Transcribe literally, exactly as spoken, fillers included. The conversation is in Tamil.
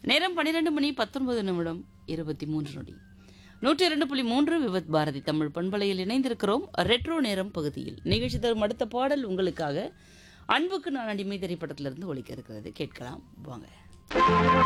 நேரம் பன்னிரண்டு மணி பத்தொன்பது நிமிடம் இருபத்தி மூன்று நொடி. நூற்றி இரண்டு புள்ளி மூன்று விவத் பாரதி தமிழ் பண்பலையில் இணைந்திருக்கிறோம். ரெட்ரோ நேரம் பகுதியில் நிகழ்ச்சி தரும் அடுத்த பாடல் உங்களுக்காக அன்புக்கு நான் அடிமை திரைப்படத்திலிருந்து ஒலிக்க இருக்கிறது. கேட்கலாம் வாங்க.